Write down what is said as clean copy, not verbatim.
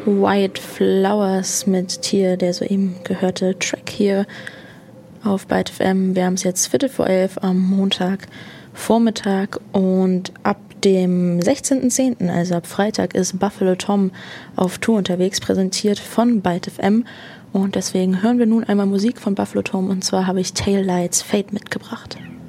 White Flowers mit Tier, der soeben gehörte Track hier auf Byte FM. Wir haben es jetzt 11:15 am Montagvormittag und ab dem 16.10., also ab Freitag, ist Buffalo Tom auf Tour unterwegs, präsentiert von Byte FM. Und deswegen hören wir nun einmal Musik von Buffalo Tom, und zwar habe ich Tail Lights Fate mitgebracht.